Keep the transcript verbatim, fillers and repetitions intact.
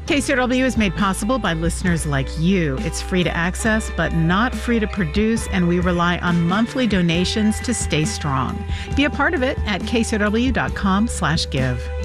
K C R W is made possible by listeners like you. It's free to access, but not free to produce, and we rely on monthly donations to stay strong. Be a part of it at k c r w dot com slash give.